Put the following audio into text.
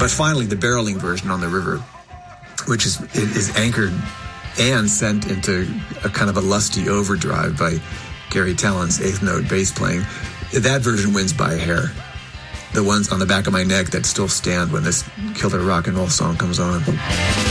But finally, the barreling version on the river, which is anchored and sent into a kind of a lusty overdrive by Gary Tallent's eighth note bass playing, that version wins by a hair. The ones on the back of my neck that still stand when this killer rock and roll song comes on.